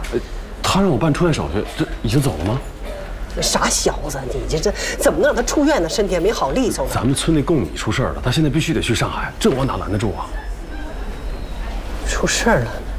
他让我办出院手续，这已经走了吗？ 傻小子，你这怎么能让他出院呢？身体也没好利索呢。 咱们村那供女出事了，他现在必须得去上海，这我哪拦得住啊？ 出事了。